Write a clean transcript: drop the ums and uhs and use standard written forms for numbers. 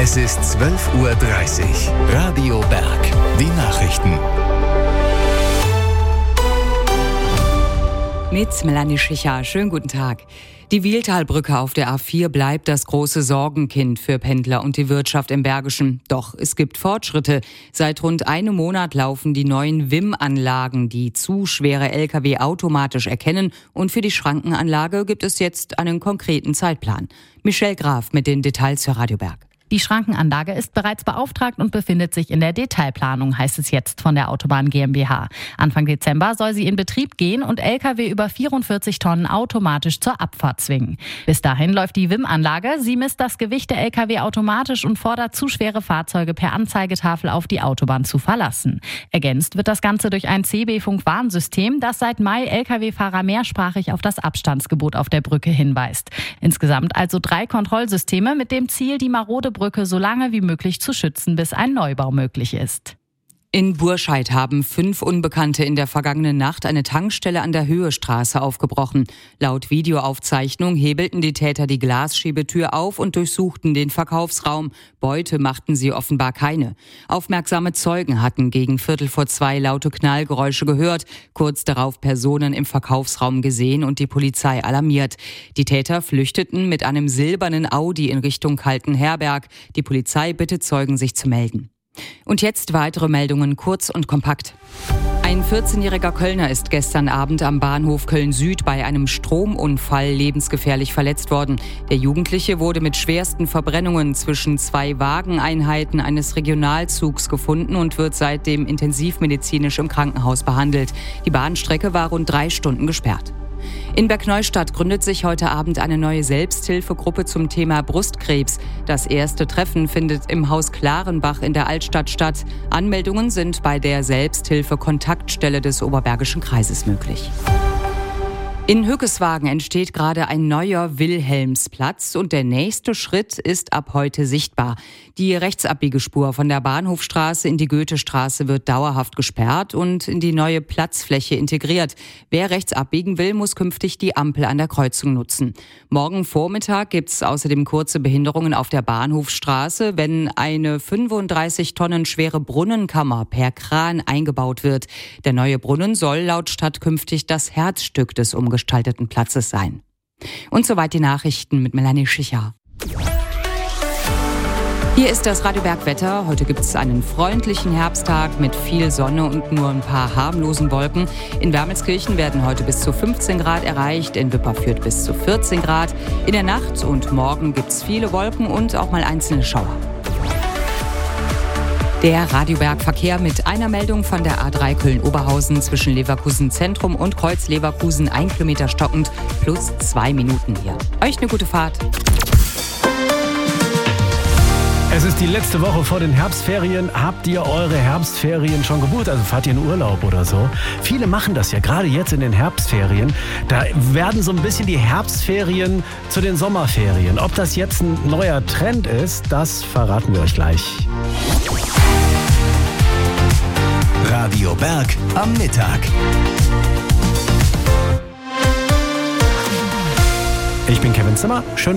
Es ist 12:30 Uhr. Radio Berg. Die Nachrichten. Mit Melanie Schicher. Schönen guten Tag. Die Wiehltalbrücke auf der A4 bleibt das große Sorgenkind für Pendler und die Wirtschaft im Bergischen. Doch es gibt Fortschritte. Seit rund einem Monat laufen die neuen WIM-Anlagen, die zu schwere Lkw automatisch erkennen. Und für die Schrankenanlage gibt es jetzt einen konkreten Zeitplan. Michelle Graf mit den Details für Radio Berg. Die Schrankenanlage ist bereits beauftragt und befindet sich in der Detailplanung, heißt es jetzt von der Autobahn GmbH. Anfang Dezember soll sie in Betrieb gehen und Lkw über 44 Tonnen automatisch zur Abfahrt zwingen. Bis dahin läuft die WIM-Anlage. Sie misst das Gewicht der Lkw automatisch und fordert zu schwere Fahrzeuge per Anzeigetafel auf die Autobahn zu verlassen. Ergänzt wird das Ganze durch ein CB-Funk-Warnsystem, das seit Mai Lkw-Fahrer mehrsprachig auf das Abstandsgebot auf der Brücke hinweist. Insgesamt also 3 Kontrollsysteme mit dem Ziel, die marode Brücke so lange wie möglich zu schützen, bis ein Neubau möglich ist. In Burscheid haben 5 Unbekannte in der vergangenen Nacht eine Tankstelle an der Höhestraße aufgebrochen. Laut Videoaufzeichnung hebelten die Täter die Glasschiebetür auf und durchsuchten den Verkaufsraum. Beute machten sie offenbar keine. Aufmerksame Zeugen hatten gegen 1:45 laute Knallgeräusche gehört, kurz darauf Personen im Verkaufsraum gesehen und die Polizei alarmiert. Die Täter flüchteten mit einem silbernen Audi in Richtung Kaltenherberg. Die Polizei bittet Zeugen, sich zu melden. Und jetzt weitere Meldungen, kurz und kompakt. Ein 14-jähriger Kölner ist gestern Abend am Bahnhof Köln-Süd bei einem Stromunfall lebensgefährlich verletzt worden. Der Jugendliche wurde mit schwersten Verbrennungen zwischen 2 Wageneinheiten eines Regionalzugs gefunden und wird seitdem intensivmedizinisch im Krankenhaus behandelt. Die Bahnstrecke war rund 3 Stunden gesperrt. In Bergneustadt gründet sich heute Abend eine neue Selbsthilfegruppe zum Thema Brustkrebs. Das erste Treffen findet im Haus Klarenbach in der Altstadt statt. Anmeldungen sind bei der Selbsthilfe-Kontaktstelle des Oberbergischen Kreises möglich. In Hückeswagen entsteht gerade ein neuer Wilhelmsplatz und der nächste Schritt ist ab heute sichtbar. Die Rechtsabbiegerspur von der Bahnhofstraße in die Goethestraße wird dauerhaft gesperrt und in die neue Platzfläche integriert. Wer rechts abbiegen will, muss künftig die Ampel an der Kreuzung nutzen. Morgen Vormittag gibt es außerdem kurze Behinderungen auf der Bahnhofstraße, wenn eine 35 Tonnen schwere Brunnenkammer per Kran eingebaut wird. Der neue Brunnen soll laut Stadt künftig das Herzstück des umgestalteten Platzes sein. Und soweit die Nachrichten mit Melanie Schicher. Hier ist das Radio Berg Wetter. Heute gibt es einen freundlichen Herbsttag mit viel Sonne und nur ein paar harmlosen Wolken. In Wermelskirchen werden heute bis zu 15 Grad erreicht, in Wipperfürth bis zu 14 Grad. In der Nacht und morgen gibt es viele Wolken und auch mal einzelne Schauer. Der Radioberg-Verkehr mit einer Meldung von der A3 Köln-Oberhausen zwischen Leverkusen Zentrum und Kreuz Leverkusen 1 Kilometer stockend plus 2 Minuten hier. Euch eine gute Fahrt. Es ist die letzte Woche vor den Herbstferien. Habt ihr eure Herbstferien schon gebucht? Also fahrt ihr in Urlaub oder so? Viele machen das ja, gerade jetzt in den Herbstferien. Da werden so ein bisschen die Herbstferien zu den Sommerferien. Ob das jetzt ein neuer Trend ist, das verraten wir euch gleich. Radio Berg am Mittag. Ich bin Kevin Zimmer. Schön